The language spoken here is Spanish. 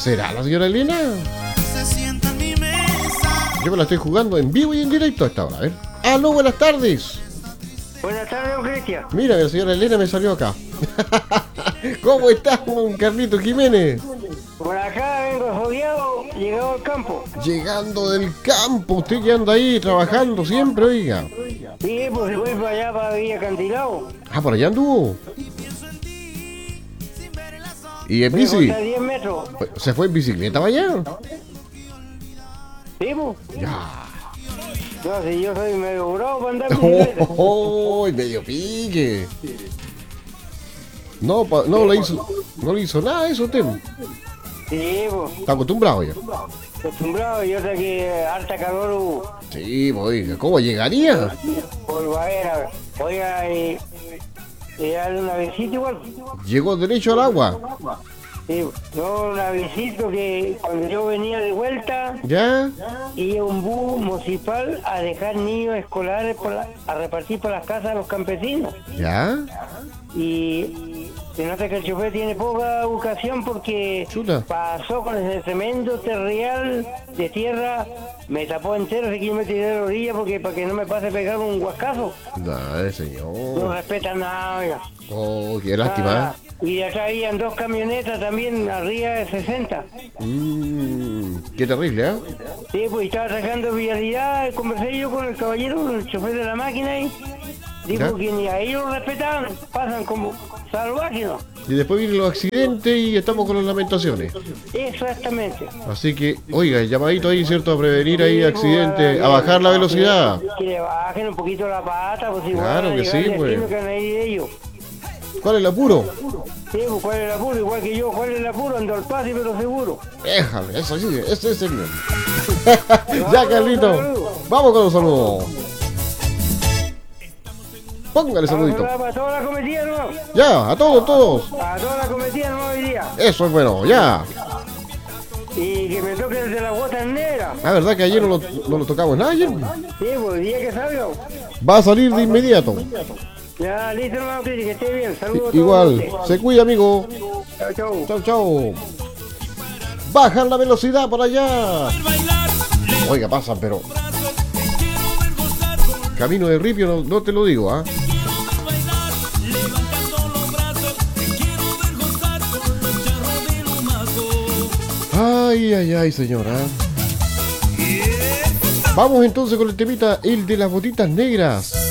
¿Será la señora Elena? Yo me la estoy jugando en vivo y en directo a esta hora. A ver. Aló, buenas tardes. Buenas tardes, don Cristian. Mira, la señora Elena me salió acá. ¿Cómo estás, don Carlito Jiménez? Por acá vengo joviado, llegado al campo. Llegando del campo, usted que anda ahí trabajando siempre, oiga. Sí, pues voy para allá, para Villa Acantilado. Ah, por allá anduvo. ¿Y en Voy a bici? cortar 10 metros. ¿Se fue en bicicleta para allá? Sí, pues. Ya. No, si yo soy medio bravo para andar en bicicleta. ¡Oh! Medio pique. No, no le hizo nada eso usted. Sí, pues. Está acostumbrado ya. Acostumbrado, yo sé que harta calor hubo. Sí, pues, oiga, ¿cómo llegaría? Por a ver, oiga, y darle una visita igual. Llegó derecho al agua. Sí, no, una visita que cuando yo venía de vuelta, ¿Ya? iba un bus municipal a dejar niños escolares a repartir por las casas a los campesinos. ¿Ya? Y se nota que el chofer tiene poca educación porque Chuta. pasó con ese tremendo terrial de tierra, me tapó entero, así que yo me tiré de la orilla porque para que no me pase a pegar un huascazo. Nada, No señor. respetan nada, oiga. Oh, qué lástima. Ah, y de acá habían 2 camionetas también arriba de 60. Qué terrible, ¿eh? Sí, pues estaba sacando vialidad, conversé yo con el caballero, con el chofer de la máquina y dijo que ni a ellos lo respetaban, pasan como salvajes, ¿no? Y después vienen los accidentes y estamos con las lamentaciones. Exactamente. Así que, oiga, el llamadito ahí, ¿cierto? A prevenir ahí Sí, accidentes, pues, a bajar la velocidad. Que le bajen un poquito la pata, pues Claro igual que sí, pues. Que van a ir ellos. ¿Cuál es el apuro? Sí, pues cuál es el apuro, igual que yo, cuál es el apuro, ando al pase pero seguro. Déjame, eso sí, ese es el mío. Ya, Carlito, vamos con los saludos. Póngale saludito. Para toda la cometida, ¿no? Ya, a todos. A toda la cometida, ¿no? Hoy día. Eso es bueno, ya. Y que me toque el de las botas negras. La verdad que ayer no lo tocamos nada ayer. Sí, pues el día que salga. Va a salir de inmediato. Ya, listo, hermano, que esté bien. Saludos a todos Igual, ustedes. se cuida, amigo. Chau, chau. Chau, chau. Bajan la velocidad por allá. Oiga, pasan, pero camino de ripio no te lo digo, ¿ah? Ay, señora. Vamos entonces con el temita, el de las botitas negras.